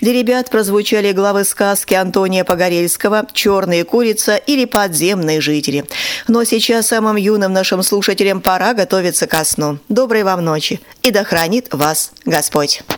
Для ребят прозвучали главы сказки Антония Погорельского «Черная курица» или «Подземные жители». Но сейчас самым юным нашим слушателям пора готовиться ко сну. Доброй вам ночи, и да хранит вас Господь!